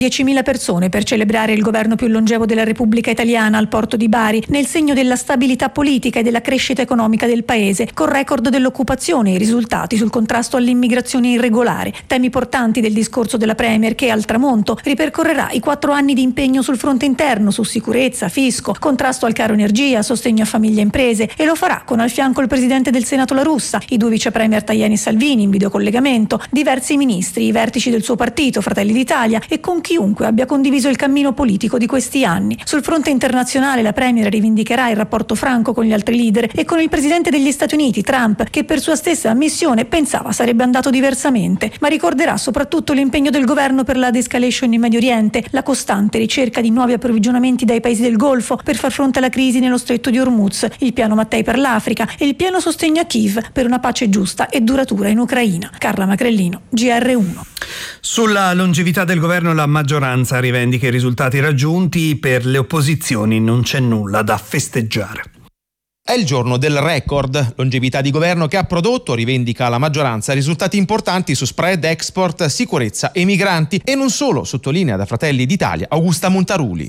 10.000 persone per celebrare il governo più longevo della Repubblica Italiana al porto di Bari, nel segno della stabilità politica e della crescita economica del paese, col record dell'occupazione e i risultati sul contrasto all'immigrazione irregolare, temi portanti del discorso della Premier che al tramonto ripercorrerà i 4 anni di impegno sul fronte interno, su sicurezza, fisco, contrasto al caro energia, sostegno a famiglie e imprese, e lo farà con al fianco il presidente del Senato La Russa, i 2 vice premier Tajani e Salvini in videocollegamento, diversi ministri, i vertici del suo partito Fratelli d'Italia e con chiunque abbia condiviso il cammino politico di questi anni. Sul fronte internazionale la Premier rivendicherà il rapporto franco con gli altri leader e con il presidente degli Stati Uniti, Trump, che per sua stessa ammissione pensava sarebbe andato diversamente, ma ricorderà soprattutto l'impegno del governo per la de-escalation in Medio Oriente, la costante ricerca di nuovi approvvigionamenti dai paesi del Golfo per far fronte alla crisi nello stretto di Hormuz, il piano Mattei per l'Africa e il pieno sostegno a Kiev per una pace giusta e duratura in Ucraina. Carla Macrellino, GR1. Sulla longevità del governo la maggioranza rivendica i risultati raggiunti, per le opposizioni non c'è nulla da festeggiare. È il giorno del record, longevità di governo che ha prodotto, rivendica la maggioranza, risultati importanti su spread, export, sicurezza e migranti, e non solo, sottolinea da Fratelli d'Italia Augusta Montaruli.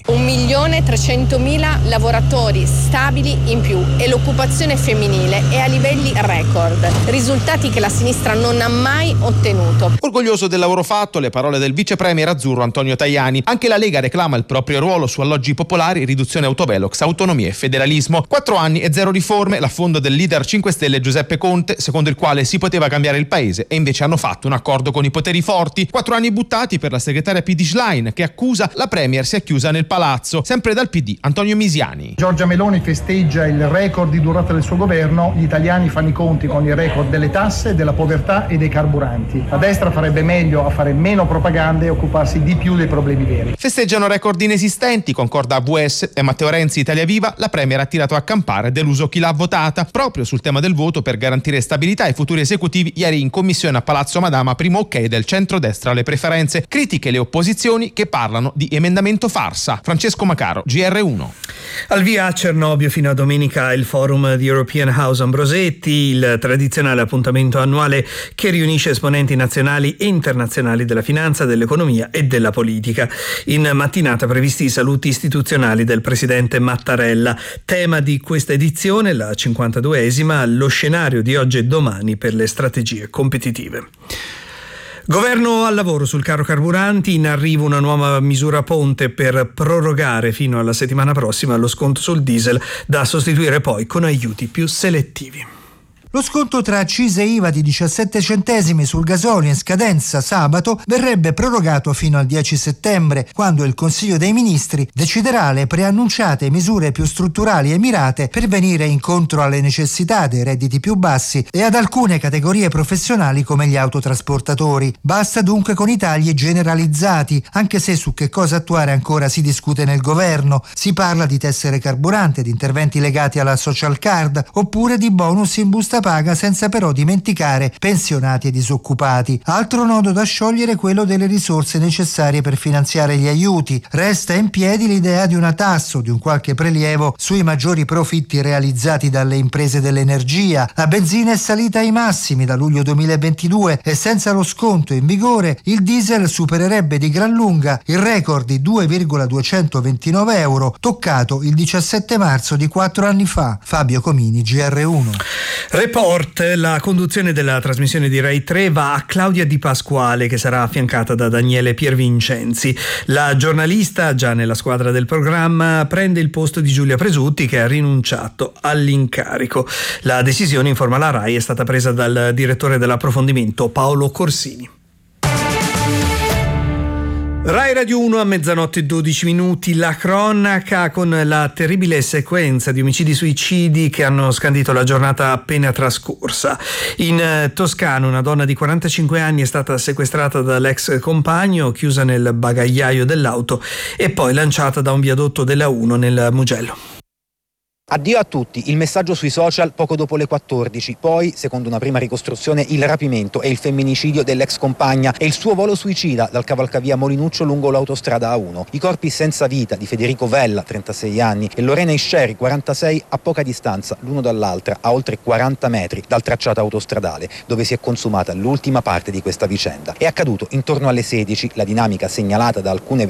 1.300.000 lavoratori stabili in più e l'occupazione femminile è a livelli record, risultati che la sinistra non ha mai ottenuto. Orgoglioso del lavoro fatto, le parole del vice premier azzurro Antonio Tajani. Anche la Lega reclama il proprio ruolo su alloggi popolari, riduzione autovelox, autonomia e federalismo. 4 anni e 0 riforme, l'affondo del leader 5 Stelle Giuseppe Conte, secondo il quale si poteva cambiare il paese, e invece hanno fatto un accordo con i poteri forti. 4 anni buttati per la segretaria PD Schlein, che accusa la Premier sia chiusa nel palazzo. Sempre dal PD Antonio Misiani. Giorgia Meloni festeggia il record di durata del suo governo, gli italiani fanno i conti con il record delle tasse, della povertà e dei carburanti. La destra farebbe meglio a fare meno propaganda e occuparsi di più dei problemi veri. Festeggiano record inesistenti, concorda AVS e Matteo Renzi Italia Viva. La Premier ha tirato a campare deluso chi l'ha votata. Proprio sul tema del voto per garantire stabilità ai futuri esecutivi, ieri in commissione a Palazzo Madama primo ok del centrodestra alle preferenze. Critiche le opposizioni che parlano di emendamento farsa. Francesco Macaro, GR1. Al via a Cernobbio fino a domenica il forum di European House Ambrosetti, il tradizionale appuntamento annuale che riunisce esponenti nazionali e internazionali della finanza, dell'economia e della politica. In mattinata previsti i saluti istituzionali del presidente Mattarella. Tema di questa edizione, la 52esima, lo scenario di oggi e domani per le strategie competitive. Governo al lavoro sul caro carburanti, in arrivo una nuova misura ponte per prorogare fino alla settimana prossima lo sconto sul diesel, da sostituire poi con aiuti più selettivi. Lo sconto tra accise e IVA di 17 centesimi sul gasolio in scadenza sabato verrebbe prorogato fino al 10 settembre, quando il Consiglio dei Ministri deciderà le preannunciate misure più strutturali e mirate per venire incontro alle necessità dei redditi più bassi e ad alcune categorie professionali come gli autotrasportatori. Basta dunque con i tagli generalizzati, anche se su che cosa attuare ancora si discute nel governo. Si parla di tessere carburante, di interventi legati alla social card oppure di bonus in busta paga, senza però dimenticare pensionati e disoccupati. Altro nodo da sciogliere è quello delle risorse necessarie per finanziare gli aiuti. Resta in piedi l'idea di una tassa o di un qualche prelievo sui maggiori profitti realizzati dalle imprese dell'energia. La benzina è salita ai massimi da luglio 2022 e senza lo sconto in vigore il diesel supererebbe di gran lunga il record di 2,229 euro toccato il 17 marzo di 4 anni fa. Fabio Comini, GR1. Report, la conduzione della trasmissione di Rai 3 va a Claudia Di Pasquale, che sarà affiancata da Daniele Piervincenzi. La giornalista, già nella squadra del programma, prende il posto di Giulia Presutti, che ha rinunciato all'incarico. La decisione, informa la Rai, è stata presa dal direttore dell'approfondimento Paolo Corsini. Rai Radio 1 a mezzanotte e 12 minuti, la cronaca con la terribile sequenza di omicidi-suicidi che hanno scandito la giornata appena trascorsa. In Toscana una donna di 45 anni è stata sequestrata dall'ex compagno, chiusa nel bagagliaio dell'auto e poi lanciata da un viadotto della 1 nel Mugello. Addio a tutti, il messaggio sui social poco dopo le 14, poi, secondo una prima ricostruzione, il rapimento e il femminicidio dell'ex compagna e il suo volo suicida dal cavalcavia Molinuccio lungo l'autostrada A1. I corpi senza vita di Federico Vella, 36 anni, e Lorena Isceri, 46, a poca distanza l'uno dall'altra, a oltre 40 metri dal tracciato autostradale, dove si è consumata l'ultima parte di questa vicenda. È accaduto intorno alle 16, la dinamica segnalata da alcune